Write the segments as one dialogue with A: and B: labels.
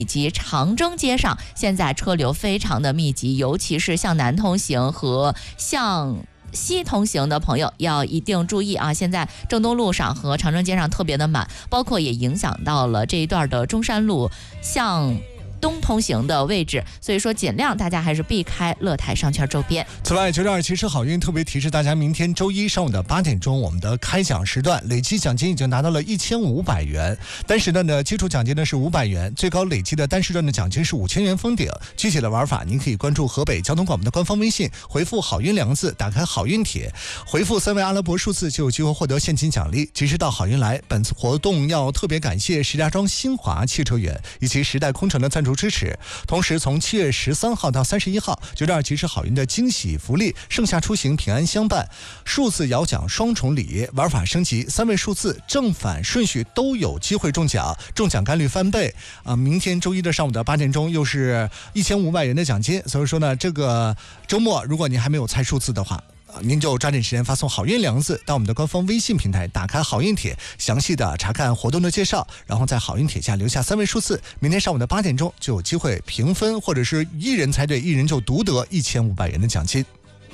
A: 以及长征街上，现在车流非常的密集，尤其是向南通行和向西通行的朋友要一定注意啊！现在郑东路上和长征街上特别的满，包括也影响到了这一段的中山路向东通行的位置，所以说尽量大家还是避开乐泰商圈周边。
B: 此外，9.2汽车好运特别提示大家，明天周一上午的8点钟，我们的开奖时段累计奖金已经达到了1500元，单时段的基础奖金呢是500元，最高累计的单时段的奖金是5000元封顶。具体的玩法，您可以关注河北交通广播的官方微信，回复好运2个字，打开好运帖，回复3位阿拉伯数字就有机会获得现金奖励。及时到好运来。本次活动要特别感谢石家庄新华汽车园以及时代空乘的赞助支持。同时从7月13号到31号，9.2汽车好运的惊喜福利，盛夏出行平安相伴，数字摇奖双重礼，玩法升级，3位数字正反顺序都有机会中奖，中奖概率翻倍明天周一的上午的8点钟又是1500元的奖金。所以说呢，这个周末如果您还没有猜数字的话，您就抓紧时间发送好运2个字到我们的官方微信平台，打开好运帖，详细的查看活动的介绍，然后在好运帖下留下3位数字，明天上午的8点钟就有机会评分，或者是一人猜对，一人就独得1500元的奖金。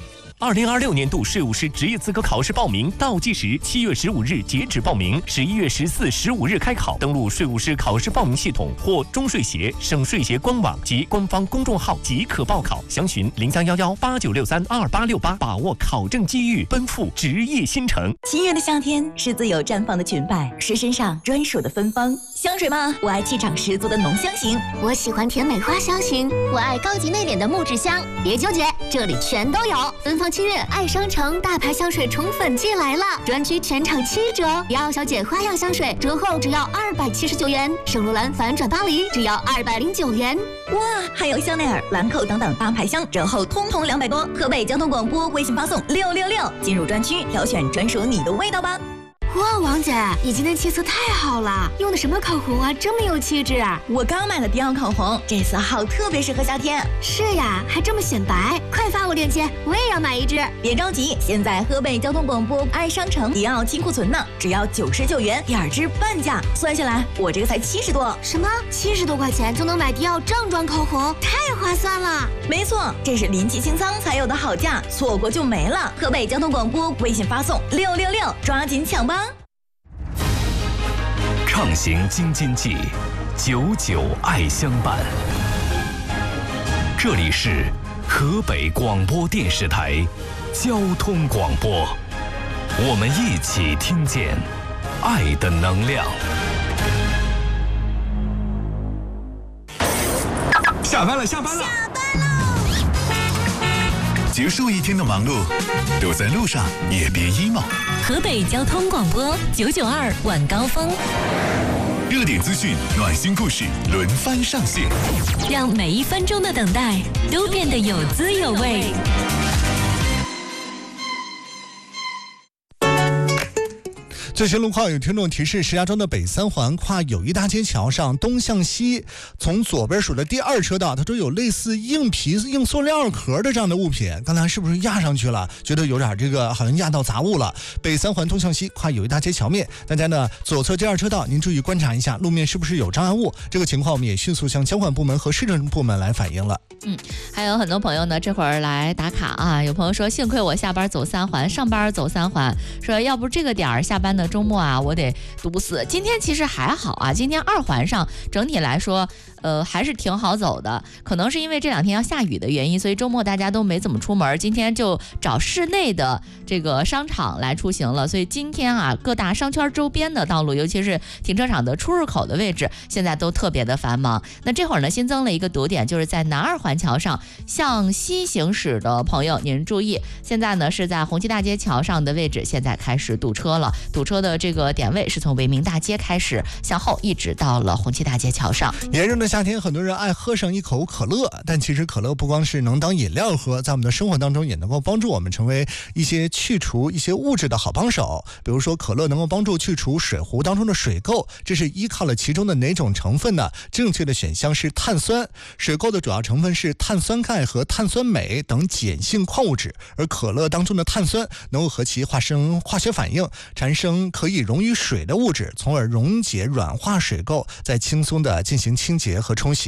C: 2026年度税务师职业资格考试报名倒计时7月15日截止报名，11月14、15日开考。登录税务师考试报名系统或中税协、省税协官网及官方公众号即可报考。详询031189632868，把握考证机遇，奔赴职业新城。
D: 7月的夏天是自由绽放的裙摆，是身上专属的芬芳。香水吗？我爱气场十足的浓香型。
E: 我喜欢甜美花香型。我爱高级内敛的木质香。别纠结，这里全都有。芬芳7月，爱商城大牌香水宠粉季来了，专区全场7折。迪奥小姐花样香水折后只要279元，圣罗兰反转巴黎只要209元。
D: 哇，还有香奈儿、兰蔻等等大牌香折后通通200多。河北交通广播微信发送666，进入专区挑选专属你的味道吧。
E: 哇，王姐，你今天气色太好了，用的什么口红啊，这么有气质啊！
D: 我刚买了迪奥口红，这色号特别适合夏天。
E: 是呀，还这么显白，快发我链接，我也要买一支。
D: 别着急，现在河北交通广播爱商城迪奥清库存呢，只要99元，2支半价，算下来我这个才70多。
E: 什么？70多块钱就能买迪奥正装口红，太划算了！
D: 没错，这是临期清仓才有的好价，错过就没了。河北交通广播微信发送666，抓紧抢吧！
C: 畅行京津冀，99爱相伴。这里是河北广播电视台交通广播，我们一起听见爱的能量。
F: 下班了，下班了，
E: 下班喽！
F: 结束一天的忙碌，都在路上也别 emo。
G: 河北交通广播992晚高峰，
F: 热点资讯、暖心故事轮番上线，
G: 让每一分钟的等待都变得有滋有味。
B: 最新路况有听众提示，石家庄的北三环跨友谊大街桥上东向西，从左边数的第2车道，他说有类似硬皮、硬塑料壳的这样的物品，刚才是不是压上去了？觉得有点这个好像压到杂物了。北三环东向西跨友谊大街桥面，大家呢左侧第2车道，您注意观察一下路面是不是有障碍物。这个情况我们也迅速向交管部门和市政部门来反映了。
A: 还有很多朋友呢这会儿来打卡啊，有朋友说幸亏我下班走3环，上班走3环，说要不这个点儿下班的周末啊，我得堵死。今天其实还好啊，今天2环上整体来说还是挺好走的，可能是因为这2天要下雨的原因，所以周末大家都没怎么出门，今天就找市内的这个商场来出行了。所以今天啊，各大商圈周边的道路，尤其是停车场的出入口的位置，现在都特别的繁忙。那这会儿呢，新增了一个堵点，就是在南2环桥上向西行驶的朋友，您注意，现在呢是在红旗大街桥上的位置，现在开始堵车了。堵车的这个点位是从维明大街开始向后，一直到了红旗大街桥上。
B: 炎热的夏天，很多人爱喝上一口可乐，但其实可乐不光是能当饮料喝，在我们的生活当中也能够帮助我们成为一些去除一些物质的好帮手。比如说可乐能够帮助去除水壶当中的水垢，这是依靠了其中的哪种成分呢？正确的选项是碳酸。水垢的主要成分是碳酸钙和碳酸镁等碱性矿物质，而可乐当中的碳酸能够和其化生化学反应，产生可以溶于水的物质，从而溶解软化水垢，再轻松的进行清洁洁和冲洗。